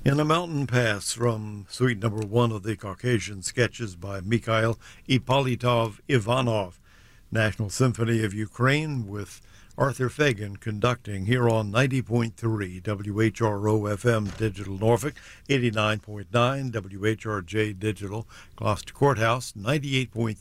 In a mountain pass from suite number one of the Caucasian sketches by Mikhail Ippolitov Ivanov, National Symphony of Ukraine with Arthur Fagan conducting here on 90.3 WHRO FM Digital Norfolk, 89.9 WHRJ Digital Gloucester Courthouse, 98.3